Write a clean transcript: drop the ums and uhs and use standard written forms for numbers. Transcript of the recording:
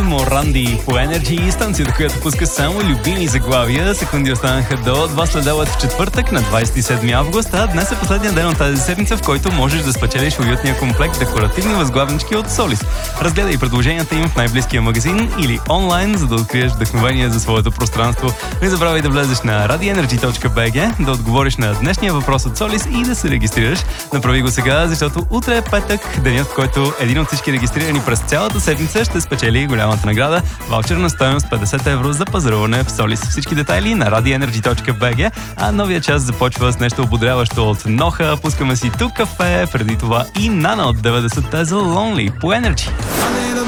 Моранди по Energy, станцията, която пуска само любими заглавия. Секунди останаха до 2 следобед в четвъртък на 27 август, а днес е последния ден от тази седмица, в който можеш да спечелиш уютния комплект декоративни възглавнички от Солис. Разгледай предложенията им в най-близкия магазин или онлайн, за да откриеш вдъхновение за своето пространство. Не забравяй да влезеш на radioenergy.bg, да отговориш на днешния въпрос от Солис и да се регистрираш. Направи го сега, защото утре е петък, денят, в който един от всички регистрирани през цялата седмица ще спечели голямата награда – ваучер на стойност 50 евро за пазаруване в Солис. Всички детайли на radioenergy.bg, а новия час започва с нещо ободряващо от Ноха. Пускаме си тук кафе, преди това и Нана от 90-те за Lonely по Energy.